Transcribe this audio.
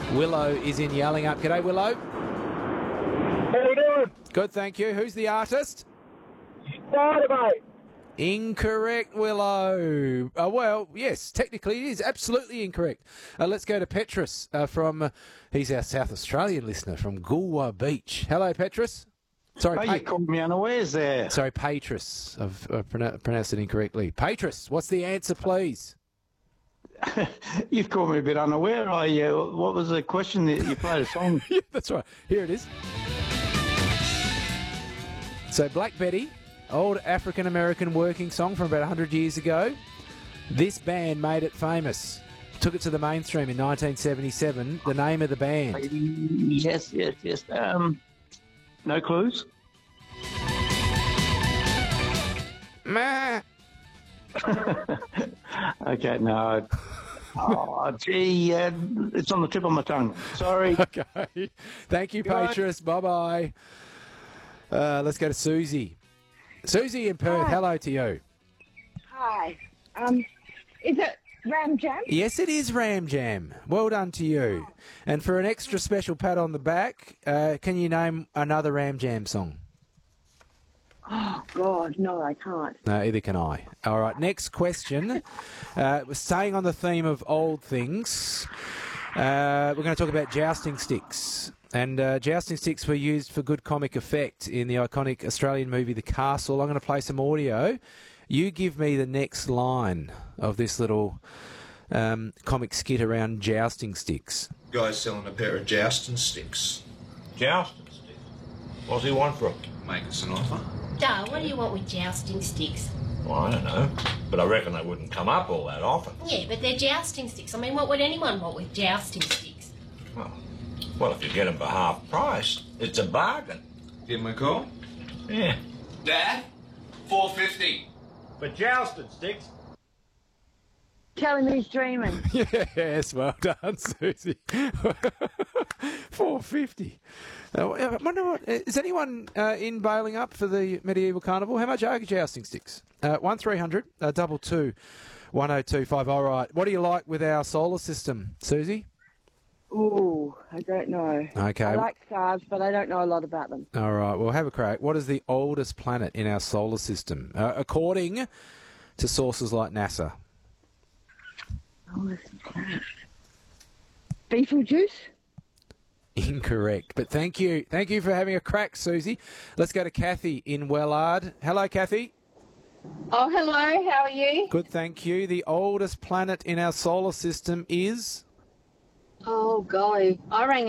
Willow is in Yelling Up. G'day, Willow. How you doing? Good, thank you. Who's the artist? Spider, mate. Incorrect, Willow. Well, yes, technically it is absolutely incorrect. Let's go to Petrus he's our South Australian listener from Goolwa Beach. Hello, Petrus. Sorry, you called me unawares there. Sorry, Petrus. I've pronounced it incorrectly. Petrus, what's the answer, please? You've called me a bit unaware. What was the question that you played a song? Yeah, that's right. Here it is. So, Black Betty, old African-American working song from about 100 years ago. This band made it famous. Took it to the mainstream in 1977. The name of the band. Yes. No clues? Meh. Okay, no. Oh, gee, it's on the tip of my tongue. Sorry. Okay. Thank you, Petrus. Bye-bye. Let's go to Susie. Susie in Perth, hello to you. Hi. Is it Ram Jam? Yes, it is Ram Jam. Well done to you. And for an extra special pat on the back, can you name another Ram Jam song? Oh, God, no, I can't. No, either can I. All right, next question. Staying on the theme of old things, we're going to talk about jousting sticks. And jousting sticks were used for good comic effect in the iconic Australian movie The Castle. I'm going to play some audio. You give me the next line of this little comic skit around jousting sticks. Guy's selling a pair of jousting sticks. Jousting sticks? What's he want for 'em? Make us an offer. Duh, what do you want with jousting sticks? Well, I don't know. But I reckon they wouldn't come up all that often. Yeah, but they're jousting sticks. I mean, what would anyone want with jousting sticks? Well, if you get them for half price, it's a bargain. Give him a call. Yeah. Dad, $4.50. For jousting sticks? Tell him he's dreaming. Yes, well done, Susie. $4.50. I wonder what is anyone in bailing up for the medieval carnival? How much are jousting sticks? 1300 22 1025. All right. What do you like with our solar system, Susie? Ooh, I don't know. Okay. I like stars, but I don't know a lot about them. All right. Well, have a crack. What is the oldest planet in our solar system, according to sources like NASA? Beetlejuice? Incorrect. But thank you. Thank you for having a crack, Susie. Let's go to Kathy in Wellard. Hello, Kathy. Oh, hello. How are you? Good, thank you. The oldest planet in our solar system is... Oh, golly. I rang